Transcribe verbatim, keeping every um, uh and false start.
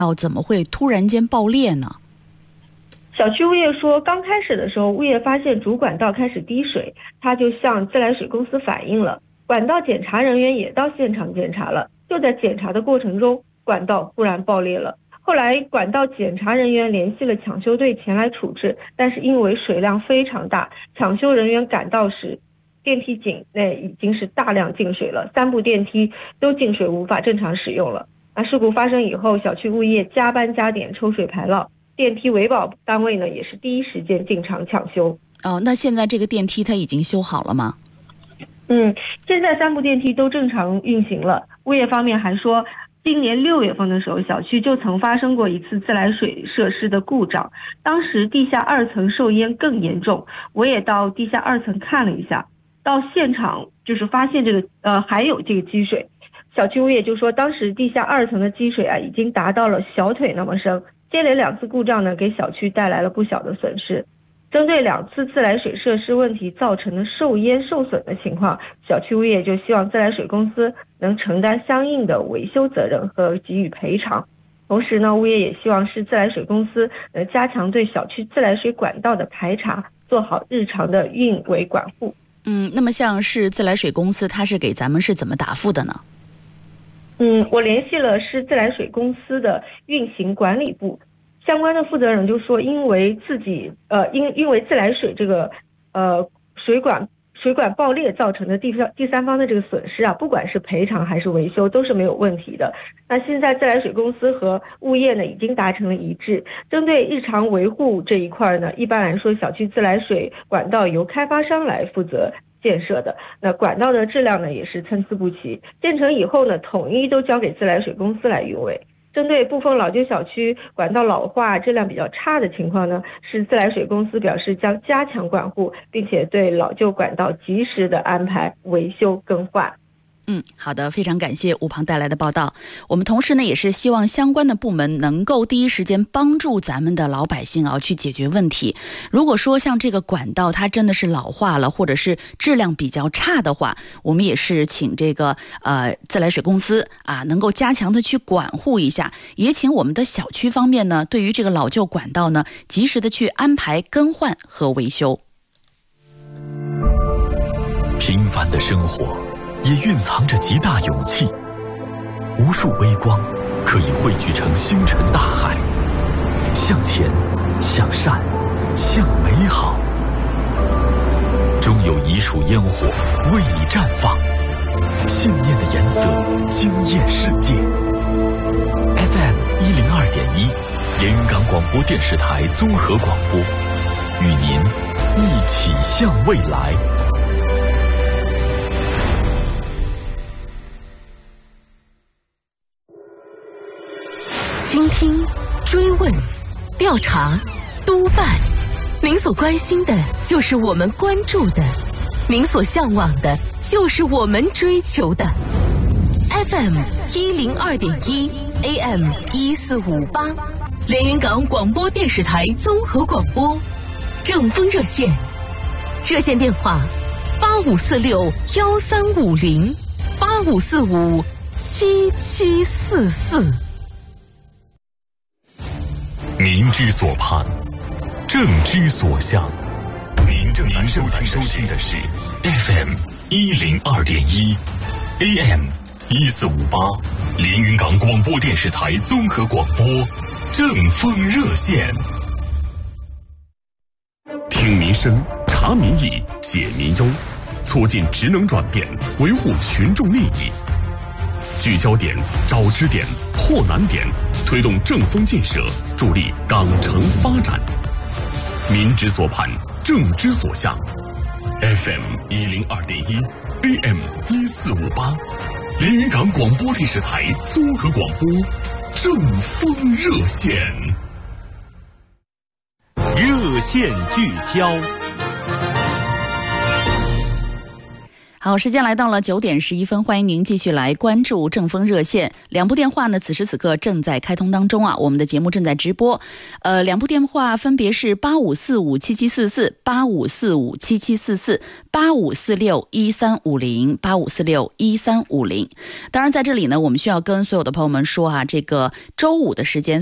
哦，怎么会突然间爆裂呢？ 小区物业说，刚开始的时候，物业发现主管道开始滴水，他就向自来水公司反映了，管道检查人员也到现场检查了，就在检查的过程中，管道忽然爆裂了。后来管道检查人员联系了抢修队前来处置，但是因为水量非常大，抢修人员赶到时，电梯井内已经是大量进水了，三部电梯都进水，无法正常使用了。那事故发生以后，小区物业加班加点抽水排涝，电梯维保单位呢也是第一时间进场抢修。 哦，那现在这个电梯它已经修好了吗？ 嗯，现在三部电梯都正常运行了。物业方面还说，今年六月份的时候，小区就曾发生过一次自来水设施的故障，当时地下二层受淹更严重，我也到地下二层看了一下，到现场就是发现这个呃还有这个积水。小区物业就说，当时地下二层的积水啊已经达到了小腿那么深，接连两次故障呢，给小区带来了不小的损失。针对两次自来水设施问题造成的受淹受损的情况，小区物业就希望自来水公司能承担相应的维修责任和给予赔偿。同时呢，物业也希望市自来水公司能加强对小区自来水管道的排查，做好日常的运维管护。 嗯，那么像市自来水公司，它是给咱们是怎么答复的呢？ 嗯，我联系了市自来水公司的运行管理部。相关的负责人就说，因为自己呃因因为自来水这个呃水管水管爆裂造成的第三第三方的这个损失啊，不管是赔偿还是维修都是没有问题的。那现在自来水公司和物业呢已经达成了一致，针对日常维护这一块呢，一般来说小区自来水管道由开发商来负责建设的，那管道的质量呢也是参差不齐，建成以后呢统一都交给自来水公司来运维。针对部分老旧小区管道老化、质量比较差的情况呢，市自来水公司表示将加强管护，并且对老旧管道及时的安排维修更换。 嗯，好的，非常感谢吴庞带来的报道。我们同时呢，也是希望相关的部门能够第一时间帮助咱们的老百姓啊去解决问题。如果说像这个管道它真的是老化了，或者是质量比较差的话，我们也是请这个呃自来水公司啊能够加强的去管护一下，也请我们的小区方面呢，对于这个老旧管道呢，及时的去安排更换和维修。 平凡的生活也蕴藏着极大勇气，无数微光可以汇聚成星辰大海，向前，向善，向美好。终有一束烟火为你绽放，信念的颜色惊艳世界。F M 一零二点一，连云港广播电视台综合广播，与您一起向未来。 倾听、追问、调查、督办，您所关心的就是我们关注的，您所向往的就是我们追求的。F M 一零二点一 A M 一四五八，连云港广播电视台综合广播，正风热线，热线电话八五四六幺三五零八五四五七七四四。 民之所盼，政之所向。您正在收听的是 F M 一零二点一 A M 一四五八，连云港广播电视台综合广播，正风热线。听民生，察民意，解民忧，促进职能转变，维护群众利益。聚焦点，找支点，破难点，推动正风建设，助力港城发展。民之所盼，政之所向。F M 一零二点一 A M 一四五八，连云港广播电视台综合广播，正风热线。 热线聚焦。 好，时间来到了九点十一分，欢迎您继续来关注正风热线。两部电话呢，此时此刻正在开通当中啊，我们的节目正在直播。呃，两部电话分别是八五四五七七四四、八五四五七七四四、八五四六一三五零、八五四六一三五零。当然，在这里呢，我们需要跟所有的朋友们说啊，这个周五的时间。